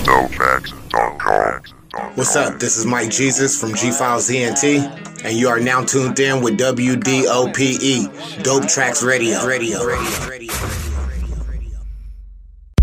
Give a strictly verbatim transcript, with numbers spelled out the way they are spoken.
dope tracks dot com. What's up? This is Mike Jesus from G Files E N T, and you are now tuned in with W D O P E, Dope Tracks Radio. Radio. Radio. Radio.